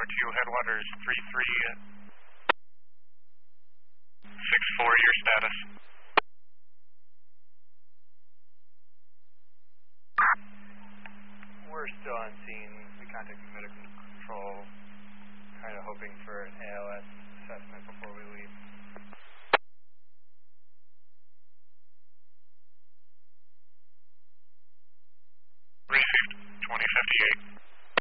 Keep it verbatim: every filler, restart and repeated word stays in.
two, headwaters three three six four, your status. We're still on scene. We contacted medical control, kind of hoping for an A L S assessment before we leave.